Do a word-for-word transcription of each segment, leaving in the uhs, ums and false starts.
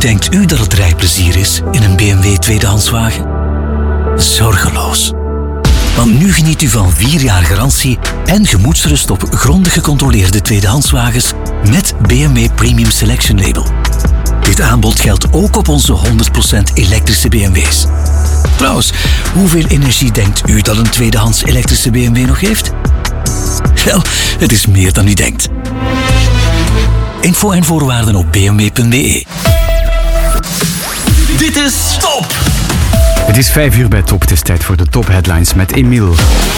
denkt u dat het rijplezier is in een B M W tweedehandswagen? Zorgeloos. Want nu geniet u van vier jaar garantie en gemoedsrust op grondig gecontroleerde tweedehandswagens met B M W Premium Selection Label. Dit aanbod geldt ook op onze honderd procent elektrische B M W's. Trouwens, hoeveel energie denkt u dat een tweedehands elektrische B M W nog heeft? Wel, het is meer dan u denkt. Info en voorwaarden op b m w punt b e. Dit is Top! Het is vijf uur bij Top. Het is tijd voor de Top Headlines met Emiel.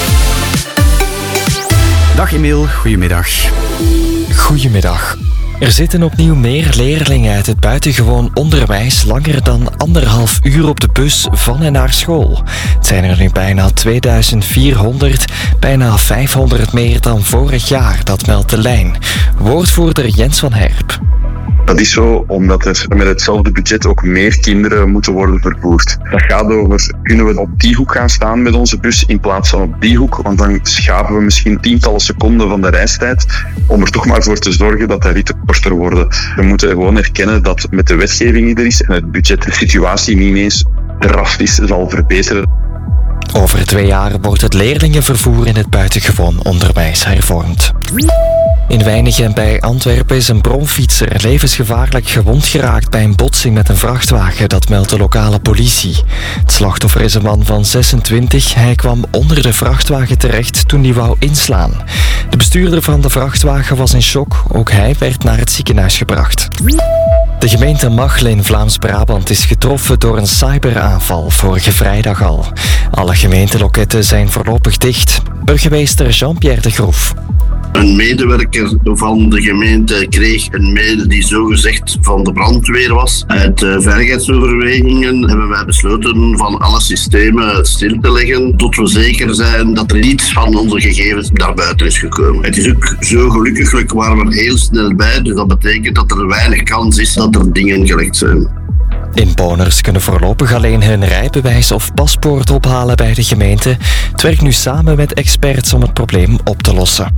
Dag Emiel, goedemiddag. Goedemiddag. Er zitten opnieuw meer leerlingen uit het buitengewoon onderwijs langer dan anderhalf uur op de bus van en naar school. Het zijn er nu bijna tweeduizend vierhonderd, bijna vijfhonderd meer dan vorig jaar, dat meldt de lijn. Woordvoerder Jens van Herp. Dat is zo omdat er met hetzelfde budget ook meer kinderen moeten worden vervoerd. Dat gaat over, kunnen we op die hoek gaan staan met onze bus in plaats van op die hoek? Want dan schaven we misschien tientallen seconden van de reistijd om er toch maar voor te zorgen dat de ritten korter worden. We moeten gewoon erkennen dat met de wetgeving die er is en het budget de situatie niet eens drastisch zal verbeteren. Over twee jaar wordt het leerlingenvervoer in het buitengewoon onderwijs hervormd. In Weinigem bij Antwerpen is een bromfietser levensgevaarlijk gewond geraakt bij een botsing met een vrachtwagen, dat meldt de lokale politie. Het slachtoffer is een man van zesentwintig. Hij kwam onder de vrachtwagen terecht toen hij wou inslaan. De bestuurder van de vrachtwagen was in shock. Ook hij werd naar het ziekenhuis gebracht. De gemeente Machelen in Vlaams-Brabant is getroffen door een cyberaanval vorige vrijdag al. Alle gemeenteloketten zijn voorlopig dicht. Burgemeester Jean-Pierre de Groef. Een medewerker van de gemeente kreeg een mail die zogezegd van de brandweer was. Uit uh, veiligheidsoverwegingen hebben wij besloten van alle systemen stil te leggen tot we zeker zijn dat er niets van onze gegevens naar buiten is gekomen. Het is ook zo gelukkig waren we er heel snel bij, dus dat betekent dat er weinig kans is dat er dingen gelekt zijn. Inwoners kunnen voorlopig alleen hun rijbewijs of paspoort ophalen bij de gemeente. Het werkt nu samen met experts om het probleem op te lossen.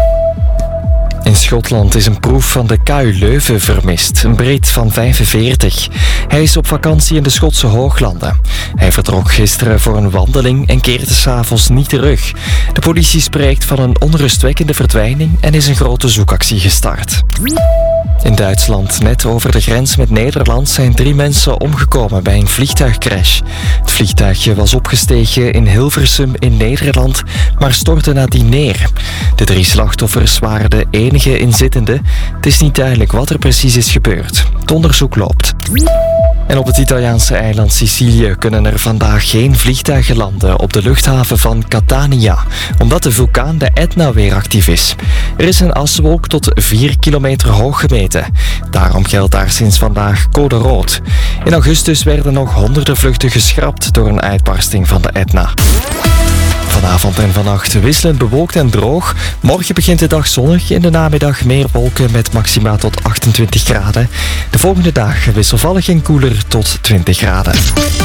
In Schotland is een proef van de K U Leuven vermist, een Brit van vijfenveertig. Hij is op vakantie in de Schotse Hooglanden. Hij vertrok gisteren voor een wandeling en keerde 's avonds niet terug. De politie spreekt van een onrustwekkende verdwijning en is een grote zoekactie gestart. In Duitsland, net over de grens met Nederland, zijn drie mensen omgekomen bij een vliegtuigcrash. Het vliegtuigje was opgestegen in Hilversum in Nederland, maar stortte nadien neer. De drie slachtoffers waren de enige inzittenden. Het is niet duidelijk wat er precies is gebeurd. Het onderzoek loopt. En op het Italiaanse eiland Sicilië kunnen er vandaag geen vliegtuigen landen op de luchthaven van Catania, omdat de vulkaan de Etna weer actief is. Er is een aswolk tot vier kilometer hoog gemeten. Daarom geldt daar sinds vandaag code rood. In augustus werden nog honderden vluchten geschrapt door een uitbarsting van de Etna. Vanavond en vannacht wisselend bewolkt en droog. Morgen begint de dag zonnig. In de namiddag meer wolken met maxima tot achtentwintig graden. De volgende dagen wisselvallig en koeler tot twintig graden.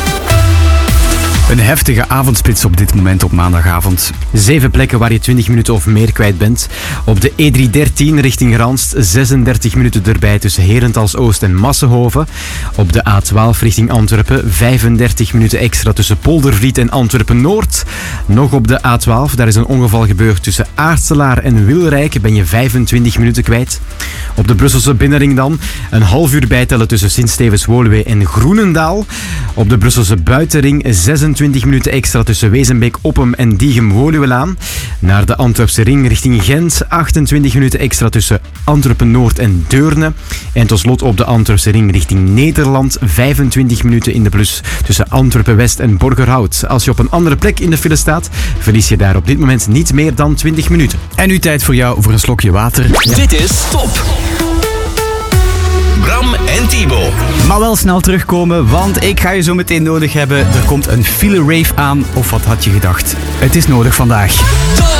Een heftige avondspits op dit moment op maandagavond. Zeven plekken waar je twintig minuten of meer kwijt bent. Op de E driehonderddertien richting Randst zesendertig minuten erbij tussen Herentals-Oost en Massenhoven. Op de A twaalf richting Antwerpen vijfendertig minuten extra tussen Poldervliet en Antwerpen-Noord. Nog op de A twaalf, daar is een ongeval gebeurd tussen Aartselaar en Wilrijk. Ben je vijfentwintig minuten kwijt. Op de Brusselse binnenring dan een half uur bijtellen tussen Sint-Stevens-Woluwe en Groenendaal. Op de Brusselse buitenring zesentwintig minuten extra tussen Wezenbeek-Oppem en Diegem-Woluwelaan. Naar de Antwerpse ring richting Gent achtentwintig minuten extra tussen Antwerpen-Noord en Deurne. En tot slot op de Antwerpse ring richting Nederland vijfentwintig minuten in de plus tussen Antwerpen-West en Borgerhout. Als je op een andere plek in de file staat, verlies je daar op dit moment niet meer dan twintig minuten. En nu tijd voor jou voor een slokje water. Ja. Dit is Top! Bram en Thibaut. Maar wel snel terugkomen, want ik ga je zo meteen nodig hebben. Er komt een file rave aan, of wat had je gedacht? Het is nodig vandaag.